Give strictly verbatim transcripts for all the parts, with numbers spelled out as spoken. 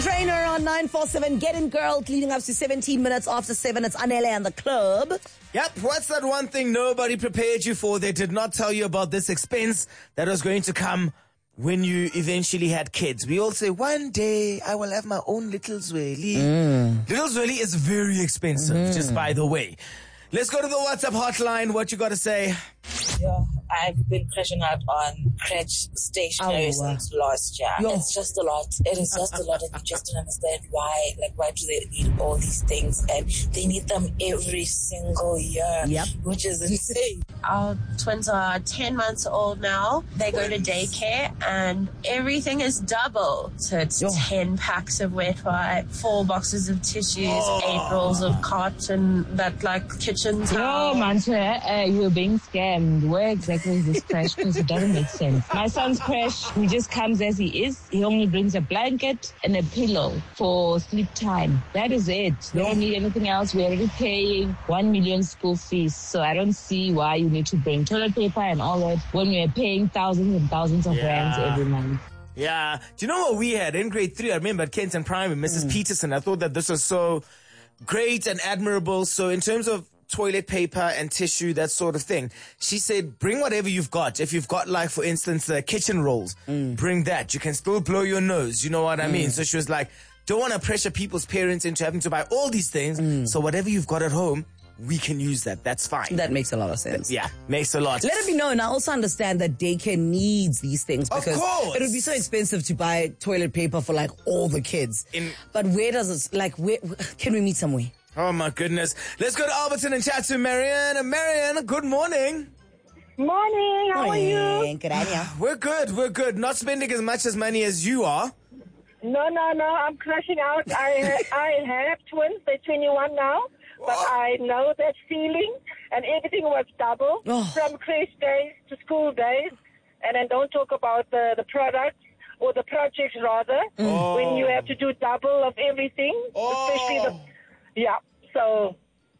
Trainer on nine four seven. Get in, girl. Leading up to seventeen minutes after seven. It's Anele and the club. Yep. What's that one thing nobody prepared you for? They did not tell you about this expense that was going to come when you eventually had kids. We all say, one day I will have my own little Zweli. Mm. Little Zweli is very expensive, mm. just by the way. Let's go to the WhatsApp hotline. What you got to say? Yeah, I've been crashing out on crutch stationery oh, since last year. Yo. It's just a lot. It is just a lot, and you just don't understand why. Like, why do they need all these things? And they need them every single year, yep. which is insane. Our twins are ten months old now. They go to daycare, and everything is double. So it's Yo. ten packs of wet wipe, four boxes of tissues, oh. eight rolls of cotton, that like kitchen towel. Oh, man, uh, you're being scammed. Where exactly is this crash? Because it doesn't make sense. My son's crash, he just comes as he is. He only brings a blanket and a pillow for sleep time. That is it. They don't need anything else. We're already paying one million school fees. So I don't see why you need to bring toilet paper and all that when we're paying thousands and thousands of yeah. rands every month. Yeah. Do you know what we had in grade three? I remember at Kenton Prime with Missus Mm. Peterson. I thought that this was so great and admirable. So in terms of toilet paper and tissue, that sort of thing, she said, bring whatever you've got. If you've got, like, for instance, uh, kitchen rolls, mm. bring that. You can still blow your nose. You know what I mm. mean? So she was like, don't want to pressure people's parents into having to buy all these things. Mm. So whatever you've got at home, we can use that. That's fine. That makes a lot of sense. Yeah, makes a lot. Let it be known. I also understand that daycare needs these things because of course. It would be so expensive to buy toilet paper for, like, all the kids. In- but where does it, like, where can we meet somewhere? Oh, my goodness. Let's go to Alberton and chat to Marianne. Marianne, good morning. Morning. How morning. are you? Good idea. We're good. We're good. Not spending as much as money as you are. No, no, no. I'm crashing out. I I have twins. They're twenty-one now. But oh. I know that feeling. And everything was double oh. from creche days to school days. And then don't talk about the, the products. Or the projects, rather. Oh. When you have to do double of everything. Oh. Especially the... Yeah, so,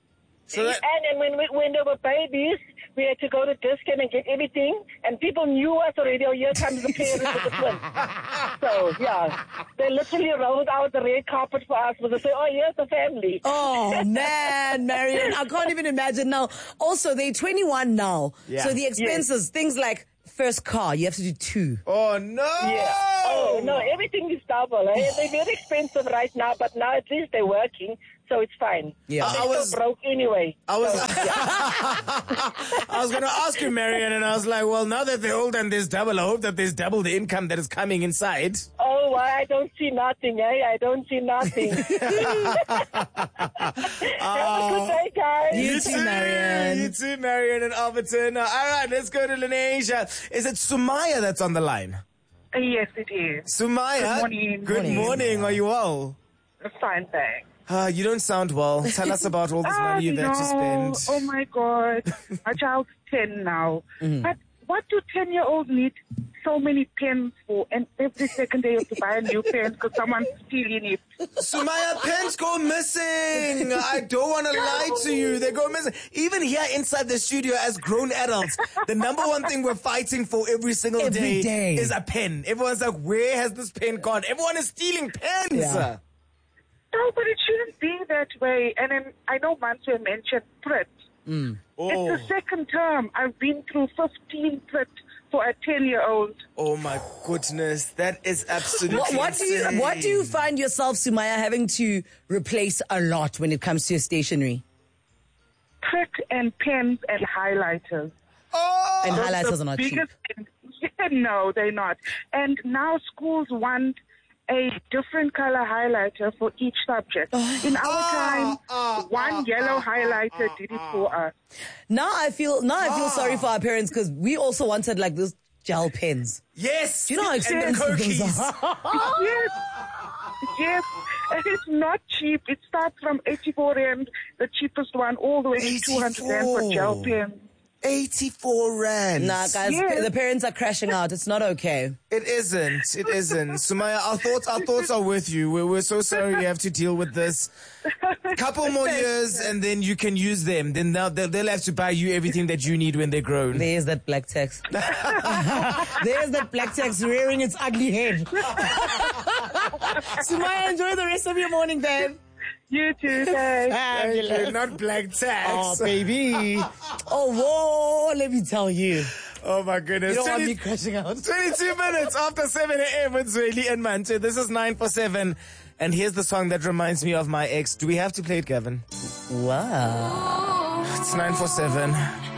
so that, and, and when we, when they were babies, we had to go to Dis-Chem and get everything, and people knew us already. Oh, here comes the parents of the twins. So, yeah, they literally rolled out the red carpet for us with the say, oh, here's the family. Oh, man, Marianne, I can't even imagine now. Also, they're twenty-one now, yeah. so the expenses, yes. things like first car, you have to do two. Oh, no! Yeah. Oh, no, everything is double. Eh? They're very expensive right now, but now at least they're working. So it's fine. Yeah, I, I was so broke anyway. I was. So, yeah. I was going to ask you, Marianne, and I was like, well, now that they're old and there's double, I hope that there's double the income that is coming inside. Oh, well, I don't see nothing, eh? I don't see nothing. Have a good day, guys. You, you too, too, Marianne. You too, Marianne and Alberton. Uh, all right, let's go to Lenasia. Is it Sumaya that's on the line? Uh, yes, it is. Sumaya. Good morning. Good morning. morning. Are you well? Fine, thanks. Uh, you don't sound well. Tell us about all this ah, money that no. you spend. Oh, my God. My child's ten now. Mm-hmm. But what do ten-year-olds need so many pens for? And every second they have to buy a new pen because someone's stealing it. Sumaya, pens go missing. I don't want to lie to you. They go missing. Even here inside the studio as grown adults, the number one thing we're fighting for every single every day, day is a pen. Everyone's like, where has this pen gone? Everyone is stealing pens. Yeah. No, but it shouldn't be that way. And then I know Manswe mentioned Prit. Mm. Oh. It's the second term. I've been through fifteen Prit for a ten-year-old. Oh, my goodness. That is absolutely what, what do you What do you find yourself, Sumaya, having to replace a lot when it comes to your stationery? Prit and pens and highlighters. Oh! And highlighters are not cheap. No, they're not. And now schools want a different color highlighter for each subject. Oh. In our oh, time, oh, one oh, yellow oh, highlighter oh, did it for us. Now I feel now I feel oh. sorry for our parents because we also wanted like those gel pens. Yes. Do you know how expensive those are? Yes. Yes. And it's not cheap. It starts from eighty-four rand, the cheapest one, all the way to two hundred rand for gel pens. eighty-four rand. Nah, guys, yes. The parents are crashing out. It's not okay. It isn't. It isn't. Sumaya, our thoughts, our thoughts are with you. We're, we're so sorry you have to deal with this. Couple more years and then you can use them. Then they'll, they'll have to buy you everything that you need when they're grown. There's that black text. There's that black text rearing its ugly head. Sumaya, enjoy the rest of your morning, babe. You too, thanks. Fabulous. Not black tax. Oh, baby. Oh, whoa, let me tell you. Oh, my goodness. You don't want me crashing out. twenty-two minutes after seven a.m. with Zweli and Mantu. This is nine for seven. And here's the song that reminds me of my ex. Do we have to play it, Gavin? Wow. It's nine for seven.